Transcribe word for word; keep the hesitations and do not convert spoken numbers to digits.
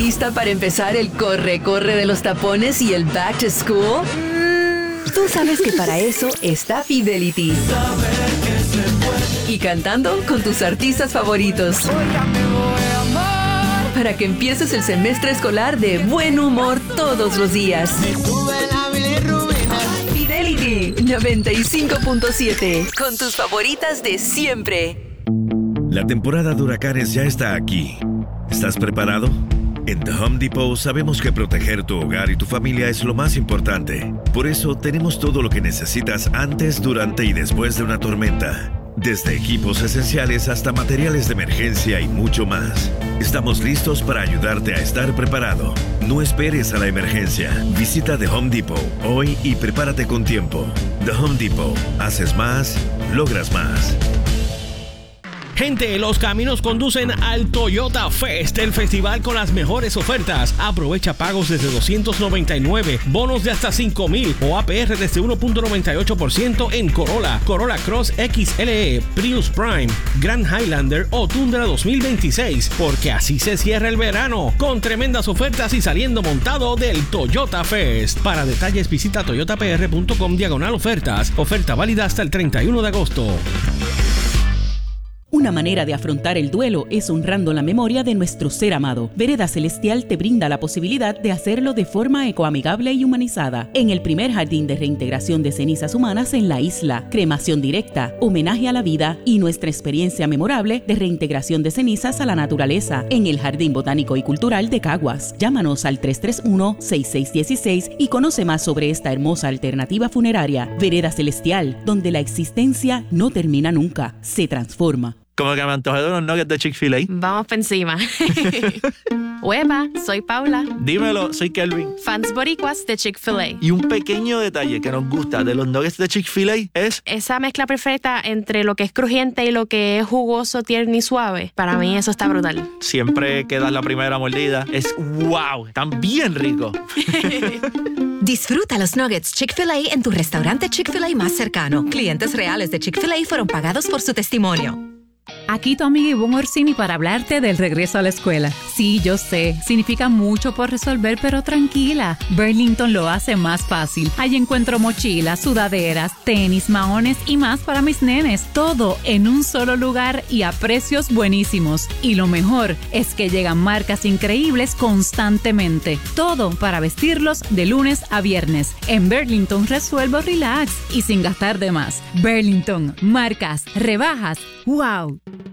lista para empezar el corre-corre de los tapones y el back to school? Tú sabes que para eso está Fidelity. Y cantando con tus artistas favoritos. Para que empieces el semestre escolar de buen humor todos los días. Fidelity noventa y cinco punto siete. Con tus favoritas de siempre. La temporada de huracanes ya está aquí. ¿Estás preparado? En The Home Depot sabemos que proteger tu hogar y tu familia es lo más importante. Por eso tenemos todo lo que necesitas antes, durante y después de una tormenta. Desde equipos esenciales hasta materiales de emergencia y mucho más. Estamos listos para ayudarte a estar preparado. No esperes a la emergencia. Visita The Home Depot hoy y prepárate con tiempo. The Home Depot. Haces más, logras más. Gente, los caminos conducen al Toyota Fest, el festival con las mejores ofertas. Aprovecha pagos desde doscientos noventa y nueve, bonos de hasta cinco mil o A P R desde uno punto noventa y ocho por ciento en Corolla, Corolla Cross X L E, Prius Prime, Grand Highlander o Tundra dos mil veintiséis, porque así se cierra el verano, con tremendas ofertas y saliendo montado del Toyota Fest. Para detalles visita toyotapr.com diagonal ofertas. Oferta válida hasta el treinta y uno de agosto. Una manera de afrontar el duelo es honrando la memoria de nuestro ser amado. Vereda Celestial te brinda la posibilidad de hacerlo de forma ecoamigable y humanizada. En el primer jardín de reintegración de cenizas humanas en la isla, cremación directa, homenaje a la vida y nuestra experiencia memorable de reintegración de cenizas a la naturaleza en el Jardín Botánico y Cultural de Caguas. Llámanos al tres tres uno, seis seis uno seis y conoce más sobre esta hermosa alternativa funeraria. Vereda Celestial, donde la existencia no termina nunca, se transforma. Como que me antojé de unos nuggets de Chick-fil-A. Vamos por encima. Huepa, soy Paula. Dímelo, soy Kelvin. Fans boricuas de Chick-fil-A. Y un pequeño detalle que nos gusta de los nuggets de Chick-fil-A es... esa mezcla perfecta entre lo que es crujiente y lo que es jugoso, tierno y suave. Para mí eso está brutal. Siempre que das la primera mordida es wow, están bien ricos. Disfruta los nuggets Chick-fil-A en tu restaurante Chick-fil-A más cercano. Clientes reales de Chick-fil-A fueron pagados por su testimonio. Aquí tu amiga Ivonne Orsini para hablarte del regreso a la escuela. Sí, yo sé, significa mucho por resolver, pero tranquila. Burlington lo hace más fácil. Allí encuentro mochilas, sudaderas, tenis, maones y más para mis nenes. Todo en un solo lugar y a precios buenísimos. Y lo mejor es que llegan marcas increíbles constantemente. Todo para vestirlos de lunes a viernes. En Burlington resuelvo relax y sin gastar de más. Burlington, marcas, rebajas, ¡wow!